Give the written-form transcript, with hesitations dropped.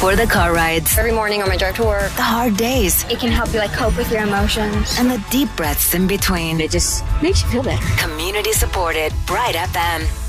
For the car rides, Every morning on my drive to work, the hard days, It can help you cope with your emotions. and the deep breaths in between. It just makes you feel better. Community supported Bright FM.